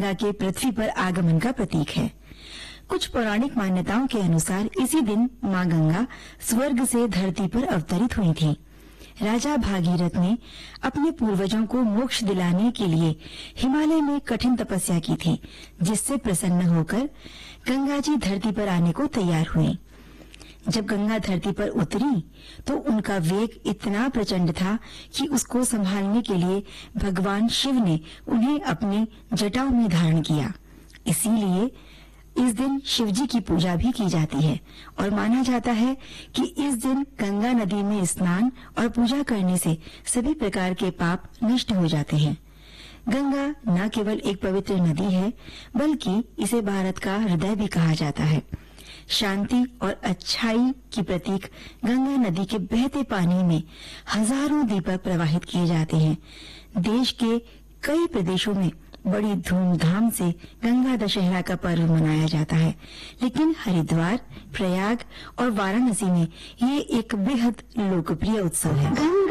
गंगा के पृथ्वी पर आगमन का प्रतीक है। कुछ पौराणिक मान्यताओं के अनुसार इसी दिन मां गंगा स्वर्ग से धरती पर अवतरित हुई थी। राजा भागीरथ ने अपने पूर्वजों को मोक्ष दिलाने के लिए हिमालय में कठिन तपस्या की थी, जिससे प्रसन्न होकर गंगा जी धरती पर आने को तैयार हुए। जब गंगा धरती पर उतरी तो उनका वेग इतना प्रचंड था कि उसको संभालने के लिए भगवान शिव ने उन्हें अपनी जटाओं में धारण किया। इसीलिए इस दिन शिव जी की पूजा भी की जाती है और माना जाता है कि इस दिन गंगा नदी में स्नान और पूजा करने से सभी प्रकार के पाप नष्ट हो जाते हैं। गंगा न केवल एक पवित्र नदी है, बल्कि इसे भारत का हृदय भी कहा जाता है। शांति और अच्छाई की प्रतीक गंगा नदी के बहते पानी में हजारों दीपक प्रवाहित किए जाते हैं। देश के कई प्रदेशों में बड़ी धूमधाम से गंगा दशहरा का पर्व मनाया जाता है, लेकिन हरिद्वार, प्रयाग और वाराणसी में ये एक बेहद लोकप्रिय उत्सव है।